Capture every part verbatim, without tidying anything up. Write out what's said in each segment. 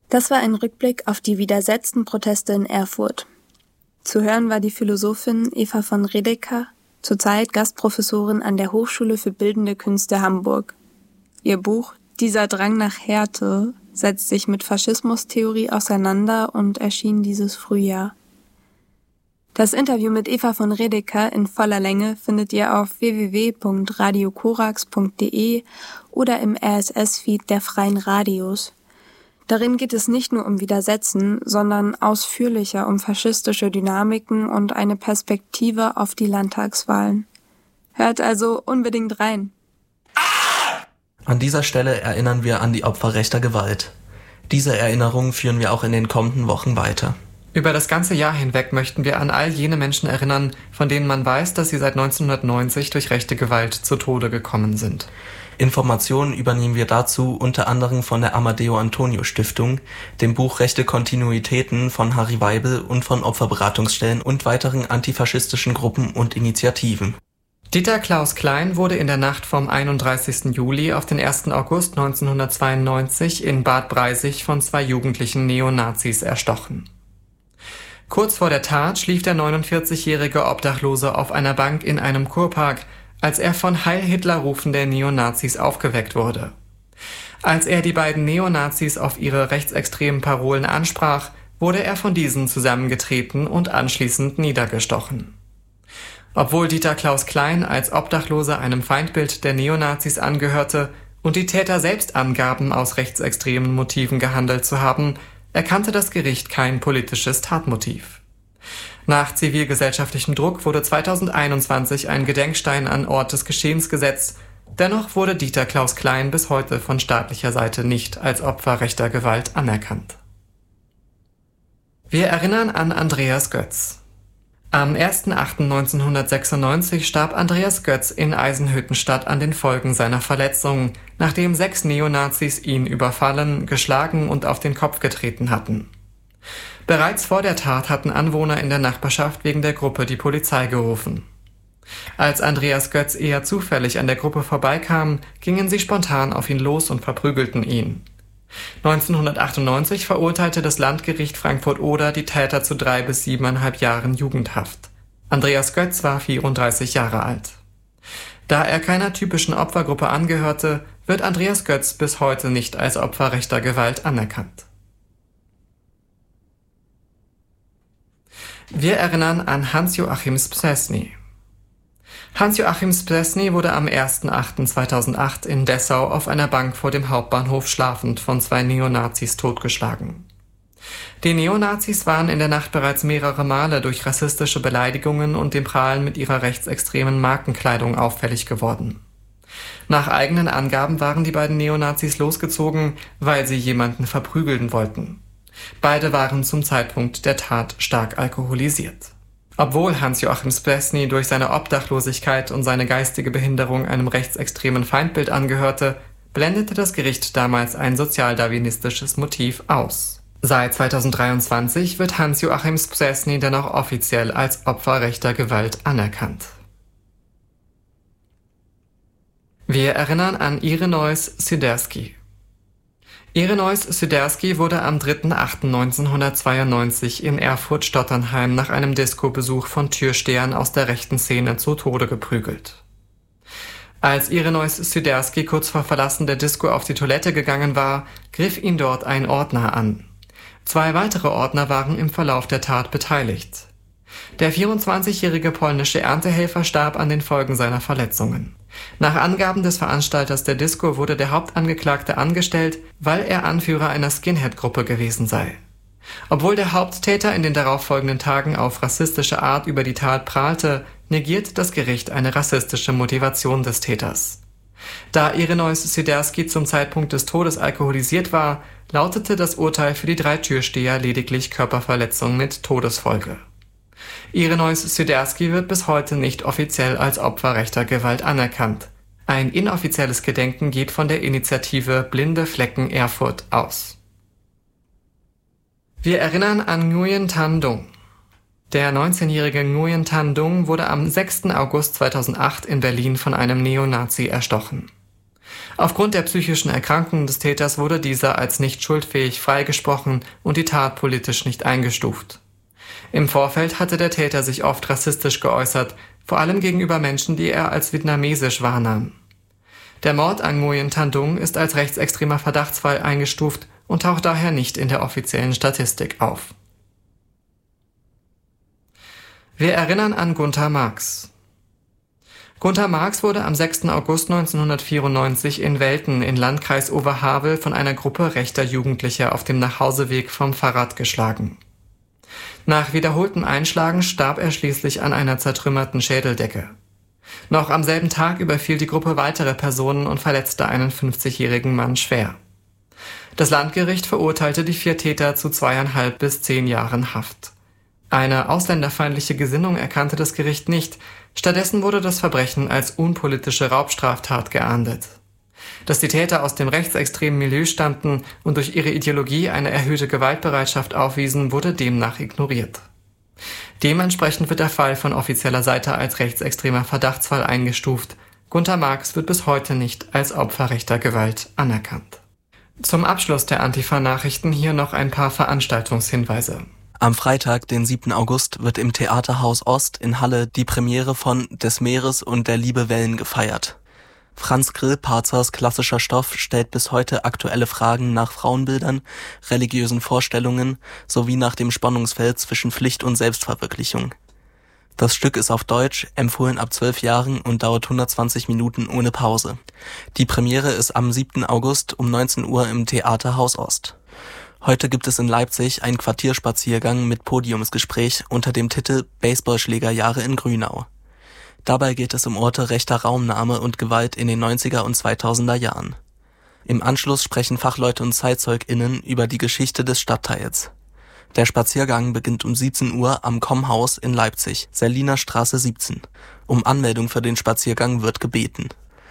Das war ein Rückblick auf die widersetzten Proteste in Erfurt. Zu hören war die Philosophin Eva von Redeker, zurzeit Gastprofessorin an der Hochschule für Bildende Künste Hamburg. Ihr Buch »Dieser Drang nach Härte« setzt sich mit Faschismustheorie auseinander und erschien dieses Frühjahr. Das Interview mit Eva von Redeker in voller Länge findet ihr auf w w w punkt radio korax punkt d e oder im R S S-Feed der Freien Radios. Darin geht es nicht nur um Widersetzen, sondern ausführlicher um faschistische Dynamiken und eine Perspektive auf die Landtagswahlen. Hört also unbedingt rein. An dieser Stelle erinnern wir an die Opfer rechter Gewalt. Diese Erinnerungen führen wir auch in den kommenden Wochen weiter. Über das ganze Jahr hinweg möchten wir an all jene Menschen erinnern, von denen man weiß, dass sie seit neunzehnhundertneunzig durch rechte Gewalt zu Tode gekommen sind. Informationen übernehmen wir dazu unter anderem von der Amadeo Antonio Stiftung, dem Buch Rechte Kontinuitäten von Harry Weibel und von Opferberatungsstellen und weiteren antifaschistischen Gruppen und Initiativen. Dieter Klaus Klein wurde in der Nacht vom einunddreißigsten Juli auf den ersten August neunzehnhundertzweiundneunzig in Bad Breisig von zwei jugendlichen Neonazis erstochen. Kurz vor der Tat schlief der neunundvierzigjährige Obdachlose auf einer Bank in einem Kurpark, als er von Heil Hitler Rufen der Neonazis aufgeweckt wurde. Als er die beiden Neonazis auf ihre rechtsextremen Parolen ansprach, wurde er von diesen zusammengetreten und anschließend niedergestochen. Obwohl Dieter Klaus Klein als Obdachloser einem Feindbild der Neonazis angehörte und die Täter selbst angaben, aus rechtsextremen Motiven gehandelt zu haben, erkannte das Gericht kein politisches Tatmotiv. Nach zivilgesellschaftlichem Druck wurde zweitausendeinundzwanzig ein Gedenkstein an Ort des Geschehens gesetzt. Dennoch wurde Dieter Klaus Klein bis heute von staatlicher Seite nicht als Opfer rechter Gewalt anerkannt. Wir erinnern an Andreas Götz. Am ersten achten neunzehnhundertsechsundneunzig starb Andreas Götz in Eisenhüttenstadt an den Folgen seiner Verletzungen, nachdem sechs Neonazis ihn überfallen, geschlagen und auf den Kopf getreten hatten. Bereits vor der Tat hatten Anwohner in der Nachbarschaft wegen der Gruppe die Polizei gerufen. Als Andreas Götz eher zufällig an der Gruppe vorbeikam, gingen sie spontan auf ihn los und verprügelten ihn. neunzehnhundertachtundneunzig verurteilte das Landgericht Frankfurt-Oder die Täter zu drei bis siebeneinhalb Jahren Jugendhaft. Andreas Götz war vierunddreißig Jahre alt. Da er keiner typischen Opfergruppe angehörte, wird Andreas Götz bis heute nicht als Opfer rechter Gewalt anerkannt. Wir erinnern an Hans-Joachim Szczesny. Hans-Joachim Szczesny wurde am ersten achten zweitausendacht in Dessau auf einer Bank vor dem Hauptbahnhof schlafend von zwei Neonazis totgeschlagen. Die Neonazis waren in der Nacht bereits mehrere Male durch rassistische Beleidigungen und dem Prahlen mit ihrer rechtsextremen Markenkleidung auffällig geworden. Nach eigenen Angaben waren die beiden Neonazis losgezogen, weil sie jemanden verprügeln wollten. Beide waren zum Zeitpunkt der Tat stark alkoholisiert. Obwohl Hans-Joachim Szczesny durch seine Obdachlosigkeit und seine geistige Behinderung einem rechtsextremen Feindbild angehörte, blendete das Gericht damals ein sozialdarwinistisches Motiv aus. Seit zweitausenddreiundzwanzig wird Hans-Joachim Szczesny dennoch offiziell als Opfer rechter Gewalt anerkannt. Wir erinnern an Ireneusz Siderski. Ireneusz Siderski wurde am dritten achten neunzehnhundertzweiundneunzig in Erfurt-Stotternheim nach einem Disco-Besuch von Türstehern aus der rechten Szene zu Tode geprügelt. Als Ireneusz Siderski kurz vor Verlassen der Disco auf die Toilette gegangen war, griff ihn dort ein Ordner an. Zwei weitere Ordner waren im Verlauf der Tat beteiligt. Der vierundzwanzigjährige polnische Erntehelfer starb an den Folgen seiner Verletzungen. Nach Angaben des Veranstalters der Disco wurde der Hauptangeklagte angestellt, weil er Anführer einer Skinhead-Gruppe gewesen sei. Obwohl der Haupttäter in den darauffolgenden Tagen auf rassistische Art über die Tat prahlte, negiert das Gericht eine rassistische Motivation des Täters. Da Ireneusz Siderski zum Zeitpunkt des Todes alkoholisiert war, lautete das Urteil für die drei Türsteher lediglich Körperverletzung mit Todesfolge. Ireneusz Siderski wird bis heute nicht offiziell als Opfer rechter Gewalt anerkannt. Ein inoffizielles Gedenken geht von der Initiative Blinde Flecken Erfurt aus. Wir erinnern an Nguyen Thanh Dung. Der neunzehnjährige Nguyen Thanh Dung wurde am sechsten August zweitausendacht in Berlin von einem Neonazi erstochen. Aufgrund der psychischen Erkrankung des Täters wurde dieser als nicht schuldfähig freigesprochen und die Tat politisch nicht eingestuft. Im Vorfeld hatte der Täter sich oft rassistisch geäußert, vor allem gegenüber Menschen, die er als vietnamesisch wahrnahm. Der Mord an Nguyen Thanh Dung ist als rechtsextremer Verdachtsfall eingestuft und taucht daher nicht in der offiziellen Statistik auf. Wir erinnern an Gunter Marx. Gunter Marx wurde am sechsten August neunzehnhundertvierundneunzig in Velten in Landkreis Oberhavel von einer Gruppe rechter Jugendlicher auf dem Nachhauseweg vom Fahrrad geschlagen. Nach wiederholten Einschlagen starb er schließlich an einer zertrümmerten Schädeldecke. Noch am selben Tag überfiel die Gruppe weitere Personen und verletzte einen fünfzigjährigen Mann schwer. Das Landgericht verurteilte die vier Täter zu zweieinhalb bis zehn Jahren Haft. Eine ausländerfeindliche Gesinnung erkannte das Gericht nicht, stattdessen wurde das Verbrechen als unpolitische Raubstraftat geahndet. Dass die Täter aus dem rechtsextremen Milieu stammten und durch ihre Ideologie eine erhöhte Gewaltbereitschaft aufwiesen, wurde demnach ignoriert. Dementsprechend wird der Fall von offizieller Seite als rechtsextremer Verdachtsfall eingestuft. Gunter Marx wird bis heute nicht als Opfer rechter Gewalt anerkannt. Zum Abschluss der Antifa-Nachrichten hier noch ein paar Veranstaltungshinweise. Am Freitag, den siebten August, wird im Theaterhaus Ost in Halle die Premiere von Des Meeres und der Liebe Wellen gefeiert. Franz Grillparzers klassischer Stoff stellt bis heute aktuelle Fragen nach Frauenbildern, religiösen Vorstellungen sowie nach dem Spannungsfeld zwischen Pflicht und Selbstverwirklichung. Das Stück ist auf Deutsch, empfohlen ab zwölf Jahren und dauert hundertzwanzig Minuten ohne Pause. Die Premiere ist am siebten August um neunzehn Uhr im Theaterhaus Ost. Heute gibt es in Leipzig einen Quartierspaziergang mit Podiumsgespräch unter dem Titel Baseballschlägerjahre in Grünau. Dabei geht es um Orte rechter Raumnahme und Gewalt in den neunziger und zweitausender Jahren. Im Anschluss sprechen Fachleute und ZeitzeugInnen über die Geschichte des Stadtteils. Der Spaziergang beginnt um siebzehn Uhr am Kommhaus in Leipzig, Serliner Straße siebzehn. Um Anmeldung für den Spaziergang wird gebeten.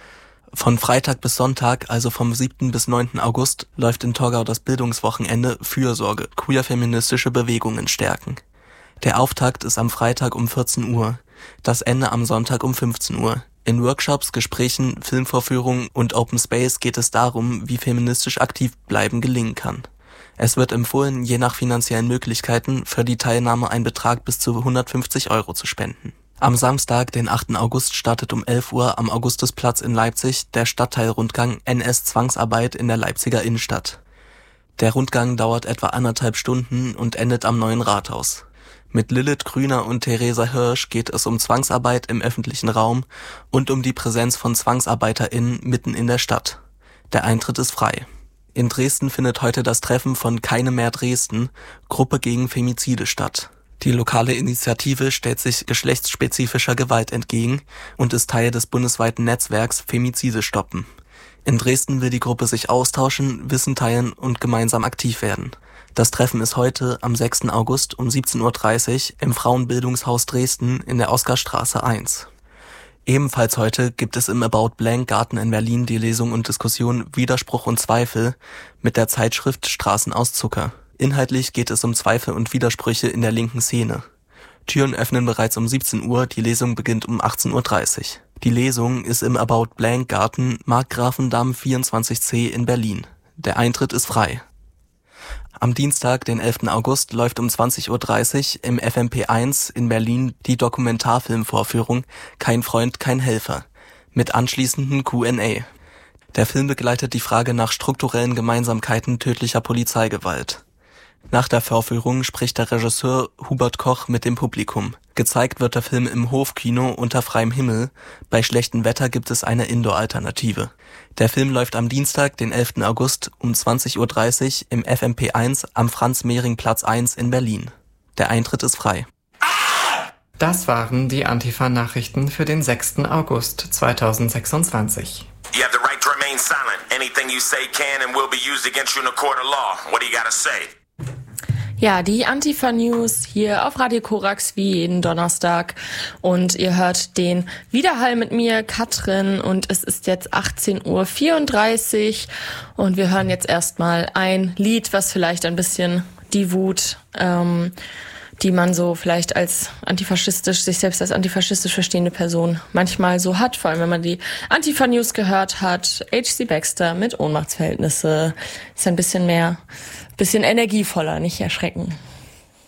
Von Freitag bis Sonntag, also vom siebten bis neunten August, läuft in Torgau das Bildungswochenende Fürsorge, queer-feministische Bewegungen stärken. Der Auftakt ist am Freitag um vierzehn Uhr, das Ende am Sonntag um fünfzehn Uhr. In Workshops, Gesprächen, Filmvorführungen und Open Space geht es darum, wie feministisch aktiv bleiben gelingen kann. Es wird empfohlen, je nach finanziellen Möglichkeiten für die Teilnahme einen Betrag bis zu hundertfünfzig Euro zu spenden. Am Samstag, den achten August, startet um elf Uhr am Augustusplatz in Leipzig der Stadtteilrundgang N S-Zwangsarbeit in der Leipziger Innenstadt. Der Rundgang dauert etwa anderthalb Stunden und endet am Neuen Rathaus. Mit Lilith Grüner und Theresa Hirsch geht es um Zwangsarbeit im öffentlichen Raum und um die Präsenz von ZwangsarbeiterInnen mitten in der Stadt. Der Eintritt ist frei. In Dresden findet heute das Treffen von Keine mehr Dresden, Gruppe gegen Femizide statt. Die lokale Initiative stellt sich geschlechtsspezifischer Gewalt entgegen und ist Teil des bundesweiten Netzwerks Femizide stoppen. In Dresden will die Gruppe sich austauschen, Wissen teilen und gemeinsam aktiv werden. Das Treffen ist heute am sechsten August um siebzehn Uhr dreißig im Frauenbildungshaus Dresden in der Oskarstraße eins. Ebenfalls heute gibt es im About Blank Garten in Berlin die Lesung und Diskussion Widerspruch und Zweifel mit der Zeitschrift Straßen aus Zucker. Inhaltlich geht es um Zweifel und Widersprüche in der linken Szene. Türen öffnen bereits um siebzehn Uhr, die Lesung beginnt um achtzehn Uhr dreißig. Die Lesung ist im About Blank Garten Markgrafendamm vierundzwanzig C in Berlin. Der Eintritt ist frei. Am Dienstag, den elften August, läuft um zwanzig Uhr dreißig im F M P eins in Berlin die Dokumentarfilmvorführung Kein Freund, kein Helfer mit anschließenden Q and A. Der Film begleitet die Frage nach strukturellen Gemeinsamkeiten tödlicher Polizeigewalt. Nach der Vorführung spricht der Regisseur Hubert Koch mit dem Publikum. Gezeigt wird der Film im Hofkino unter freiem Himmel. Bei schlechtem Wetter gibt es eine Indoor-Alternative. Der Film läuft am Dienstag, den elften August um zwanzig Uhr dreißig im F M P eins am Franz-Mehring-Platz eins in Berlin. Der Eintritt ist frei. Das waren die Antifa-Nachrichten für den sechsten August zweitausendsechsundzwanzig. You have the right to remain silent. Anything you say can and will be used against you in a court of law. What do you gotta say? Ja, die Antifa-News hier auf Radio Korax wie jeden Donnerstag und ihr hört den Widerhall mit mir, Katrin, und es ist jetzt achtzehn Uhr vierunddreißig und wir hören jetzt erstmal ein Lied, was vielleicht ein bisschen die Wut ähm, die man so vielleicht als antifaschistisch, sich selbst als antifaschistisch verstehende Person manchmal so hat, vor allem wenn man die Antifa-News gehört hat. H C Baxter mit Ohnmachtsverhältnisse ist ein bisschen mehr, bisschen energievoller, nicht erschrecken.